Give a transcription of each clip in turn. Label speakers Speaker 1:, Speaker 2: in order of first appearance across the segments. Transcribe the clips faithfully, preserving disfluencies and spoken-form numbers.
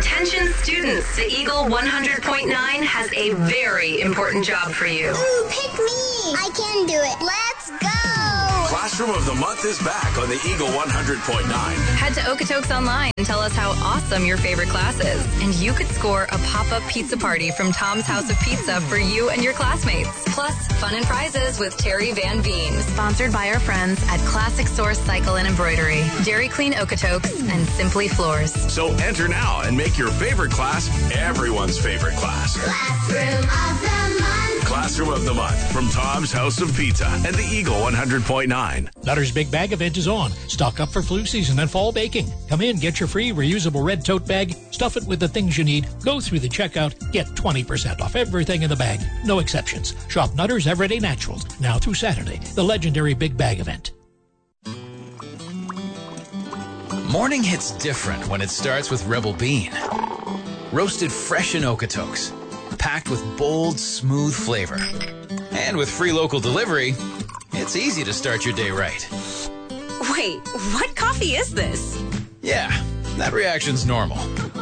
Speaker 1: Attention students, the Eagle one hundred point nine has a very important job for you.
Speaker 2: Ooh, pick me! I can do it. Let's go!
Speaker 3: Classroom of the Month is back on the Eagle one hundred point nine.
Speaker 1: Head to Okotoks Online and tell us how awesome your favorite class is. And you could score a pop-up pizza party from Tom's House of Pizza for you and your classmates. Plus, fun and prizes with Terry Van Veen. Sponsored by our friends at Classic Source Cycle and Embroidery, Dairy Clean Okotoks, and Simply Floors.
Speaker 3: So enter now and make your favorite class everyone's favorite class.
Speaker 2: Classroom of the Month.
Speaker 3: Classroom of the Month from Tom's House of Pizza and the Eagle one hundred point nine.
Speaker 4: Nutter's Big Bag event is on. Stock up for flu season and fall baking. Come in, get your free reusable red tote bag, stuff it with the things you need, go through the checkout, get twenty percent off everything in the bag. No exceptions. Shop Nutter's Everyday Naturals now through Saturday, the legendary Big Bag event.
Speaker 5: Morning hits different when it starts with Rebel Bean. Roasted fresh in Okotoks, packed with bold, smooth flavor. And with free local delivery, it's easy to start your day right.
Speaker 1: Wait, what coffee is this?
Speaker 5: Yeah, that reaction's normal.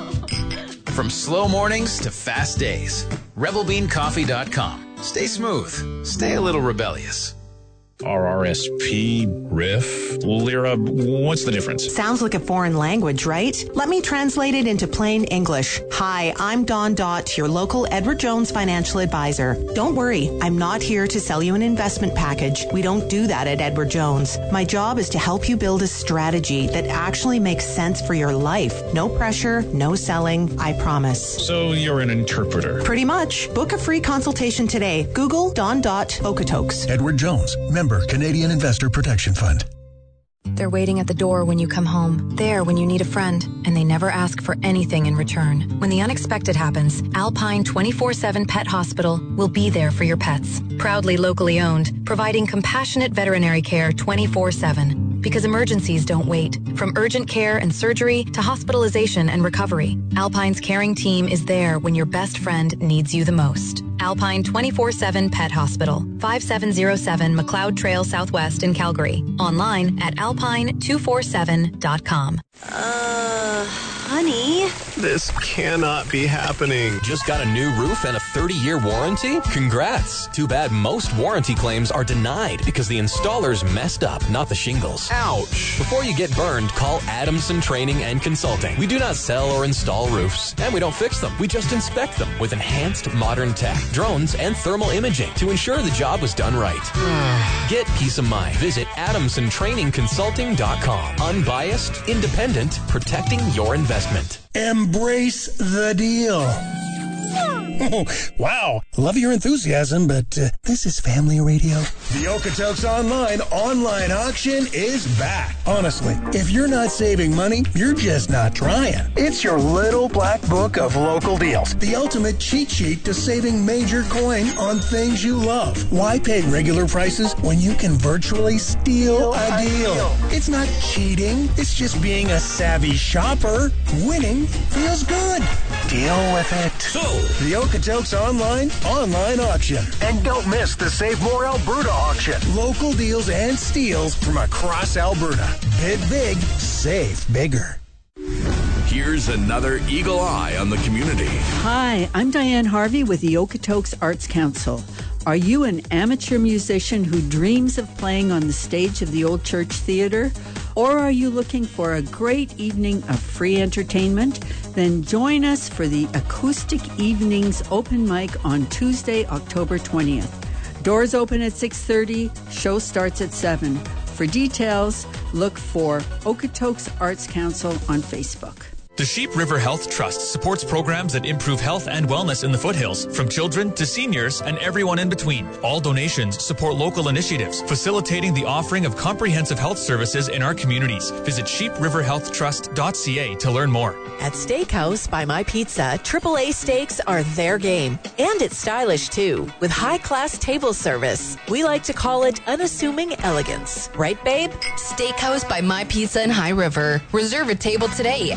Speaker 5: From slow mornings to fast days, rebel bean coffee dot com. Stay smooth, stay a little rebellious.
Speaker 6: R R S P, R I F, Lira, what's the difference?
Speaker 7: Sounds like a foreign language, right? Let me translate it into plain English. Hi, I'm Dawn Dott, your local Edward Jones financial advisor. Don't worry, I'm not here to sell you an investment package. We don't do that at Edward Jones. My job is to help you build a strategy that actually makes sense for your life. No pressure, no selling, I promise.
Speaker 6: So you're an interpreter?
Speaker 7: Pretty much. Book a free consultation today. Google Dawn Dott Okotoks.
Speaker 8: Edward Jones, member Canadian Investor Protection Fund.
Speaker 9: They're waiting at the door when you come home, there when you need a friend, and they never ask for anything in return. When the unexpected happens, Alpine twenty-four seven Pet Hospital will be there for your pets. Proudly locally owned, providing compassionate veterinary care twenty-four seven. Because emergencies don't wait. From urgent care and surgery to hospitalization and recovery, Alpine's caring team is there when your best friend needs you the most. Alpine twenty-four seven Pet Hospital, five seven zero seven McLeod Trail Southwest in Calgary. Online at alpine two four seven dot com.
Speaker 10: Uh, honey.
Speaker 11: This cannot be happening.
Speaker 12: Just got a new roof and a thirty-year warranty? Congrats. Too bad most warranty claims are denied because the installers messed up, not the shingles.
Speaker 11: Ouch.
Speaker 12: Before you get burned, call Adamson Training and Consulting. We do not sell or install roofs, and we don't fix them. We just inspect them with enhanced modern tech, drones, and thermal imaging to ensure the job was done right. Get peace of mind. Visit adamson training consulting dot com. Unbiased, independent, protecting your investment.
Speaker 8: Embrace the deal. Oh, wow. Love your enthusiasm, but uh, this is family radio. The Okotoks Online online auction is back. Honestly, if you're not saving money, you're just not trying. It's your little black book of local deals. The ultimate cheat sheet to saving major coin on things you love. Why pay regular prices when you can virtually steal a deal? It's not cheating. It's just being a savvy shopper. Winning feels good. Deal with it.
Speaker 3: So,
Speaker 8: the Okotoks Online online auction. And don't miss the Save More Alberta auction. Local deals and steals from across Alberta. Bid big, save bigger.
Speaker 3: Here's another Eagle Eye on the community.
Speaker 13: Hi, I'm Diane Harvey with the Okotoks Arts Council. Are you an amateur musician who dreams of playing on the stage of the Old Church Theatre? Or are you looking for a great evening of free entertainment? Then join us for the Acoustic Evenings open mic on Tuesday, October twentieth. Doors open at six thirty, show starts at seven. For details, look for Okotoks Arts Council on Facebook.
Speaker 14: The Sheep River Health Trust supports programs that improve health and wellness in the foothills, from children to seniors and everyone in between. All donations support local initiatives, facilitating the offering of comprehensive health services in our communities. Visit sheep river health trust dot c a to learn more.
Speaker 15: At Steakhouse by My Pizza, triple A steaks are their game. And it's stylish, too, with high-class table service. We like to call it unassuming elegance. Right, babe?
Speaker 16: Steakhouse by My Pizza in High River. Reserve a table today at my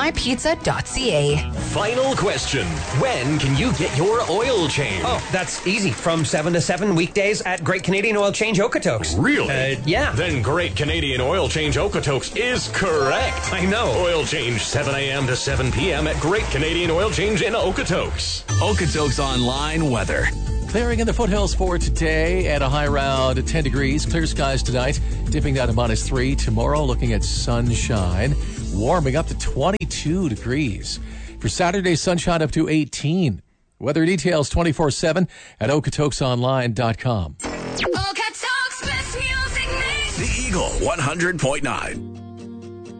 Speaker 9: my pizza dot c a.
Speaker 16: Final question. When can you get your oil change?
Speaker 17: Oh, that's easy. From seven to seven weekdays at Great Canadian Oil Change Okotoks.
Speaker 16: Really?
Speaker 17: Uh, yeah.
Speaker 16: Then Great Canadian Oil Change Okotoks is correct.
Speaker 17: I know.
Speaker 16: Oil change seven a.m. to seven p.m. at Great Canadian Oil Change in Okotoks.
Speaker 3: Okotoks Online weather.
Speaker 18: Clearing in the foothills for today at a high around ten degrees. Clear skies tonight, dipping down to minus three. Tomorrow, looking at sunshine, warming up to twenty-two degrees. For Saturday, sunshine up to eighteen. Weather details twenty-four seven at okotoks online dot com.
Speaker 1: Okotoks best music mix.
Speaker 3: The Eagle one hundred point nine.